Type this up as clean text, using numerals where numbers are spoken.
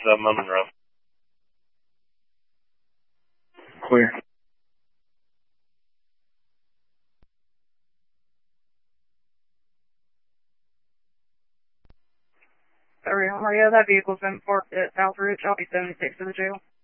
Monroe. Clear. Sorry, Mario, that vehicle's been parked at South Ridge. I'll be 76 to the jail.